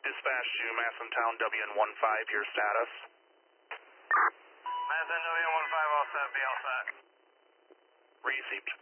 Dispatch to Massentown WN15, your status. Massentown WN15, all set, be all set. Received.